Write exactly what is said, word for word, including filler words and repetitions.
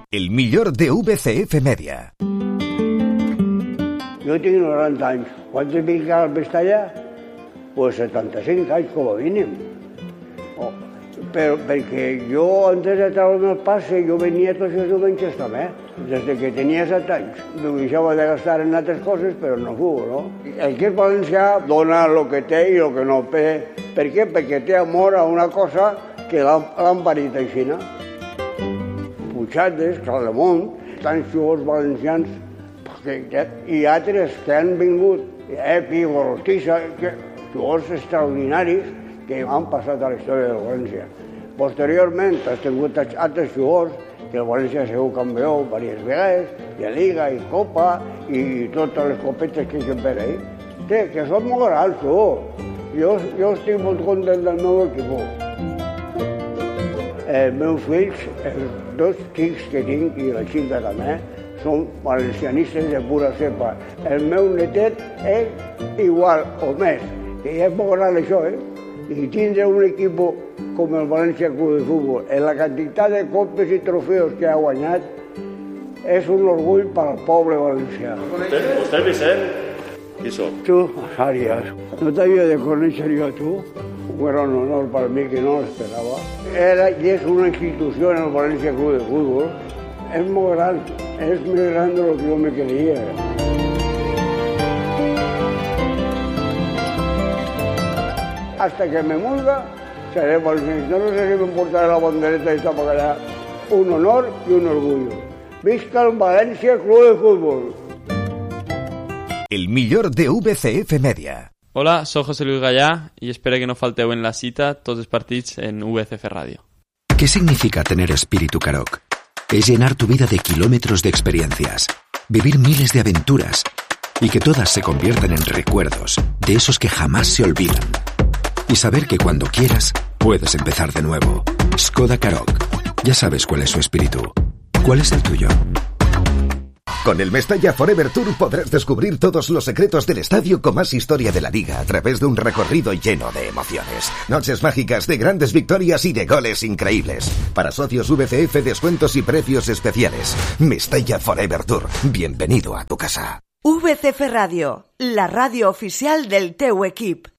El millor de U V C F Media. Jo tinc noranta anys. Quants vinc al Mestalla? Pues setanta-cinc anys com a mínim. Oh, però perquè jo, antes de treure'm el passe, jo venia tots els diumenges també. Des que tenia set anys. M'ho deixava de gastar en altres coses, però no fugo, no? El que és valencià dona el que té i el que no té. Per què? Perquè té amor a una cosa que l'han parit així, no? Puigades, Caldemont, tants jugadors valencians i altres que han vingut, Epi, Gorostissa, jugadors extraordinaris que han passat a la història de València. Posteriorment has tingut altres jugadors que el València ha sigut campió diverses vegades, de Liga i Copa i totes les copetes que hi ha per ahí. Té, que són molt grans, tu. Jo, jo estic molt content del meu equip. Els meus fills, els dos xics que tinc i la xica també, són valencianistes de pura cepa. El meu netet és igual o més, que ja és molt gran això, eh? I tindre un equip com el València Club de Futbol, en la quantitat de copes i trofeus que ha guanyat, és un orgull per al poble valencià. Vostè, Vicent, qui sóc? Tu, Àries. No t'havia de conèixer jo, tu? Era un honor per mi que no l'esperava. Era i és una institució en el València Club de Futbol. És molt gran, és més gran de lo que jo me creia. Hasta que me muera, seré valencià. No sé si m'emportaré la bandereta esta para allá. Un honor y un orgullo. Visca el València Club de Futbol. El millor de U V C F Media. Hola, soy José Luis Gallá y espero que no falteu en la cita tots els partits en U V C F Radio. ¿Qué significa tener espíritu Karoq? Es llenar tu vida de kilómetros de experiencias, vivir miles de aventuras y que todas se conviertan en recuerdos, de esos que jamás se olvidan. Y saber que cuando quieras, puedes empezar de nuevo. Skoda Karoq. Ya sabes cuál es su espíritu. ¿Cuál es el tuyo? Con el Mestalla Forever Tour podrás descubrir todos los secretos del estadio con más historia de la liga a través de un recorrido lleno de emociones. Noches mágicas de grandes victorias y de goles increíbles. Para socios V C F, descuentos y precios especiales. Mestalla Forever Tour. Bienvenido a tu casa. U V C F Radio, la radio oficial del teu equip.